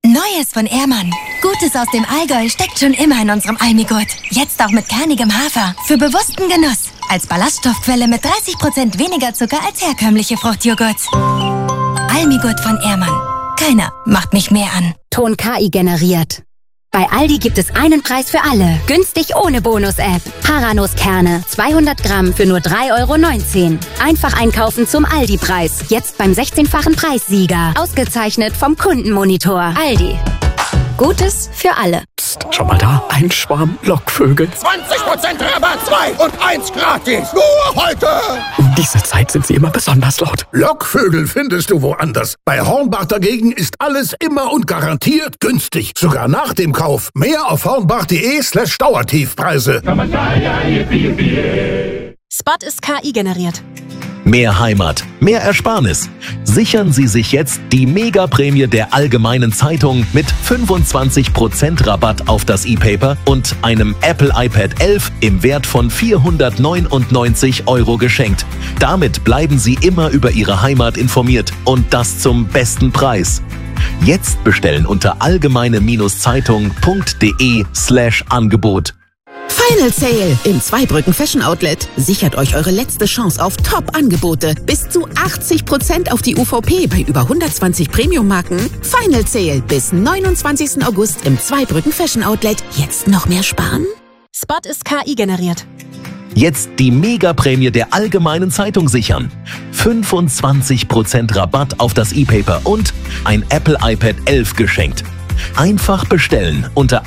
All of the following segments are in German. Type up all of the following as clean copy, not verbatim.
Neues von Ehrmann. Gutes aus dem Allgäu steckt schon immer in unserem Almigurt. Jetzt auch mit kernigem Hafer. Für bewussten Genuss. Als Ballaststoffquelle mit 30% weniger Zucker als herkömmliche Fruchtjoghurts. Almigurt von Ehrmann. Keiner macht mich mehr an. Ton KI generiert. Bei Aldi gibt es einen Preis für alle. Günstig ohne Bonus-App. Haranuskerne. 200 Gramm für nur 3,19 €. Einfach einkaufen zum Aldi-Preis. Jetzt beim 16-fachen Preissieger. Ausgezeichnet vom Kundenmonitor. Aldi. Gutes für alle. Psst, schau mal da. Ein Schwarm Lockvögel. 20% Rabatt, 2 und 1 gratis. Nur heute. Um diese Zeit sind sie immer besonders laut. Lockvögel findest du woanders. Bei Hornbach dagegen ist alles immer und garantiert günstig. Sogar nach dem Kauf. Mehr auf hornbach.de/Dauertiefpreise. Spot ist KI generiert. Mehr Heimat, mehr Ersparnis. Sichern Sie sich jetzt die Mega-Prämie der Allgemeinen Zeitung mit 25% Rabatt auf das E-Paper und einem Apple iPad 11 im Wert von 499 € geschenkt. Damit bleiben Sie immer über Ihre Heimat informiert und das zum besten Preis. Jetzt bestellen unter allgemeine-zeitung.de/Angebot. Final Sale im Zweibrücken Fashion Outlet. Sichert euch eure letzte Chance auf Top-Angebote. Bis zu 80% auf die UVP bei über 120 Premium-Marken. Final Sale bis 29. August im Zweibrücken Fashion Outlet. Jetzt noch mehr sparen? Spot ist KI generiert. Jetzt die Mega-Prämie der Allgemeinen Zeitung sichern. 25% Rabatt auf das E-Paper und ein Apple iPad 11 geschenkt. Einfach bestellen unter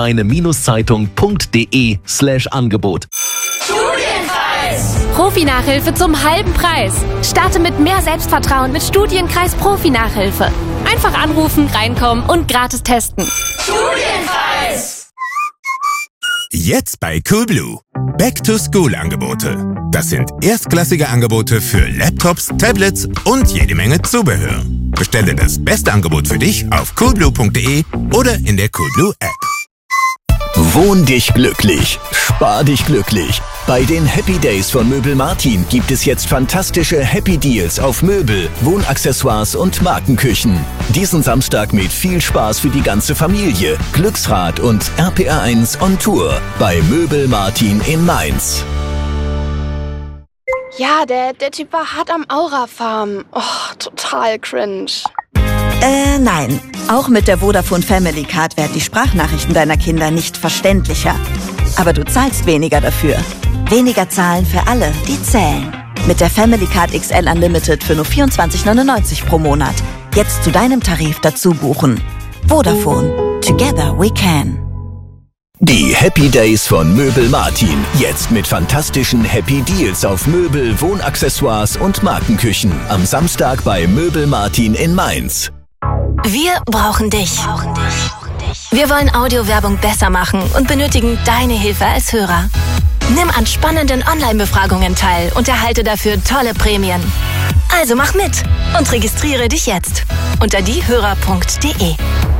allgemeine-zeitung.de/Angebot. Studienkreis! Profi-Nachhilfe zum halben Preis. Starte mit mehr Selbstvertrauen mit Studienkreis Profi-Nachhilfe. Einfach anrufen, reinkommen und gratis testen. Studienkreis! Jetzt bei Coolblue. Back-to-School-Angebote. Das sind erstklassige Angebote für Laptops, Tablets und jede Menge Zubehör. Bestelle das beste Angebot für dich auf coolblue.de oder in der Coolblue App. Wohn dich glücklich, spar dich glücklich. Bei den Happy Days von Möbel Martin gibt es jetzt fantastische Happy Deals auf Möbel, Wohnaccessoires und Markenküchen. Diesen Samstag mit viel Spaß für die ganze Familie. Glücksrad und RPR1 on Tour bei Möbel Martin in Mainz. Ja, der Typ war hart am Aura-Farm. Oh, total cringe. Nein. Auch mit der Vodafone Family Card werden die Sprachnachrichten deiner Kinder nicht verständlicher. Aber du zahlst weniger dafür. Weniger zahlen für alle, die zählen. Mit der Family Card XL Unlimited für nur 24,99 € pro Monat. Jetzt zu deinem Tarif dazu buchen. Vodafone. Together we can. Die Happy Days von Möbel Martin. Jetzt mit fantastischen Happy Deals auf Möbel, Wohnaccessoires und Markenküchen. Am Samstag bei Möbel Martin in Mainz. Wir brauchen dich. Wir wollen Audiowerbung besser machen und benötigen deine Hilfe als Hörer. Nimm an spannenden Online-Befragungen teil und erhalte dafür tolle Prämien. Also mach mit und registriere dich jetzt unter diehörer.de.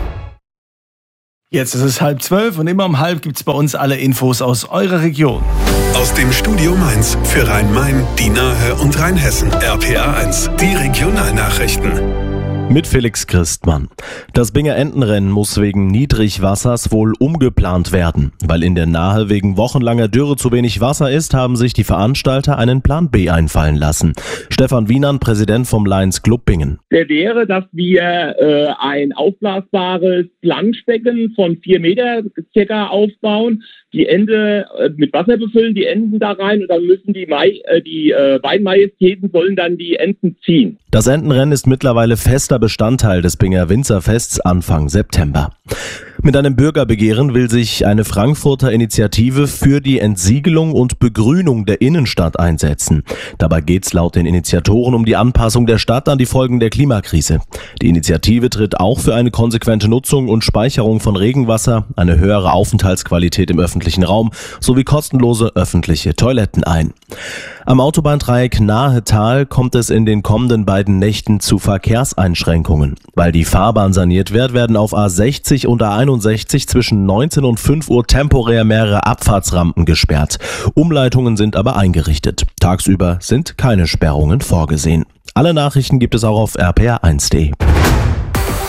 Jetzt ist es 11:30 und immer um 11 gibt es bei uns alle Infos aus eurer Region. Aus dem Studio Mainz für Rhein-Main, die Nahe und Rheinhessen. RPR1, die Regionalnachrichten. Mit Felix Christmann. Das Binger Entenrennen muss wegen Niedrigwassers wohl umgeplant werden. Weil in der Nahe wegen wochenlanger Dürre zu wenig Wasser ist, haben sich die Veranstalter einen Plan B einfallen lassen. Stefan Wienand, Präsident vom Lions Club Bingen. Der wäre, dass wir ein aufblasbares Planschbecken von 4 Meter circa aufbauen, die Ende mit Wasser befüllen, die Enden da rein und dann müssen die beiden Majestäten sollen dann die Enten ziehen. Das Entenrennen ist mittlerweile fester Bestandteil des Binger Winzerfests Anfang September. Mit einem Bürgerbegehren will sich eine Frankfurter Initiative für die Entsiegelung und Begrünung der Innenstadt einsetzen. Dabei geht es laut den Initiatoren um die Anpassung der Stadt an die Folgen der Klimakrise. Die Initiative tritt auch für eine konsequente Nutzung und Speicherung von Regenwasser, eine höhere Aufenthaltsqualität im öffentlichen Raum sowie kostenlose öffentliche Toiletten ein. Am Autobahndreieck Nahe-Tal kommt es in den kommenden beiden Nächten zu Verkehrseinschränkungen. Weil die Fahrbahn saniert wird, werden auf A60 und A61 zwischen 19 und 5 Uhr temporär mehrere Abfahrtsrampen gesperrt. Umleitungen sind aber eingerichtet. Tagsüber sind keine Sperrungen vorgesehen. Alle Nachrichten gibt es auch auf rpr1.de.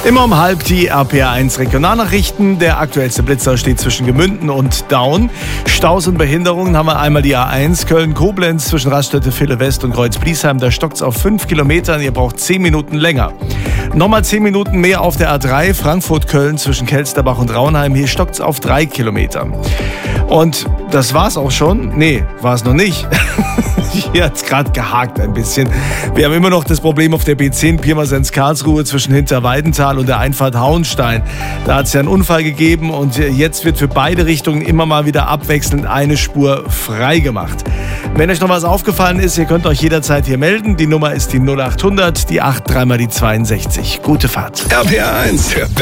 Immer um halb die RPA1 Regionalnachrichten. Der aktuellste Blitzer steht zwischen Gemünden und Daun. Staus und Behinderungen haben wir einmal die A1 Köln-Koblenz zwischen Raststätte Ville West und Kreuz-Bliesheim. Da stockt es auf 5 Kilometern. Ihr braucht 10 Minuten länger. Nochmal 10 Minuten mehr auf der A3 Frankfurt-Köln zwischen Kelsterbach und Raunheim. Hier stockt es auf 3 Kilometern. Und das war's auch schon. Nee, war es noch nicht. Hier hat es gerade gehakt ein bisschen. Wir haben immer noch das Problem auf der B10 Pirmasens-Karlsruhe zwischen Hinterweidenthal und der Einfahrt Hauenstein. Da hat es ja einen Unfall gegeben und jetzt wird für beide Richtungen immer mal wieder abwechselnd eine Spur freigemacht. Wenn euch noch was aufgefallen ist, ihr könnt euch jederzeit hier melden. Die Nummer ist die 0800, die 8 3 mal die 62. Gute Fahrt. RPA1, der